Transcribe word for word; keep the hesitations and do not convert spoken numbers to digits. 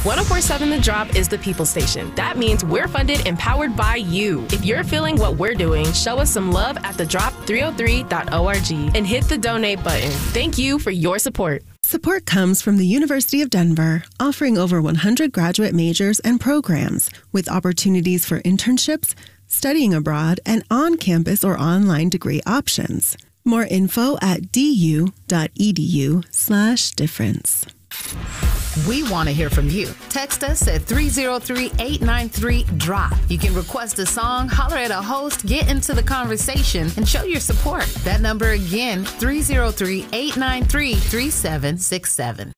one oh four point seven The Drop is the people station. That means we're funded and powered by you. If you're feeling what we're doing, show us some love at the drop three oh three dot org and hit the donate button. Thank you for your support. Support comes from the University of Denver, offering over one hundred graduate majors and programs with opportunities for internships, studying abroad, and on-campus or online degree options. More info at du.edu slash difference. We want to hear from you. Text us at three oh three, eight nine three, drop. You can request a song, holler at a host, get into the conversation, and show your support. That number again, three oh three, eight nine three, three seven six seven.